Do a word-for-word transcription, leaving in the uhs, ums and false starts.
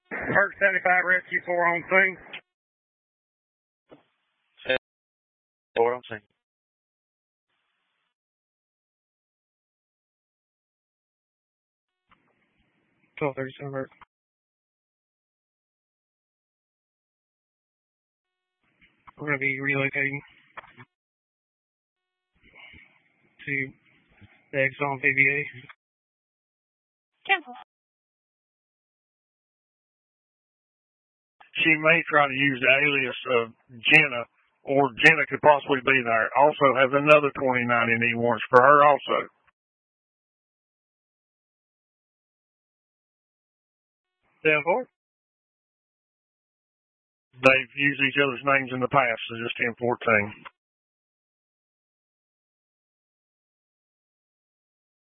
Perk seventy-five, Rescue four on scene. four on scene. twelve thirty-seven, Perk. We're going to be relocating to the Exxon P V A. Cancel. She may try to use the alias of Jenna, or Jenna could possibly be there. Also has another twenty ninety knee warrants for her also. seven four. They've used each other's names in the past, so just ten fourteen.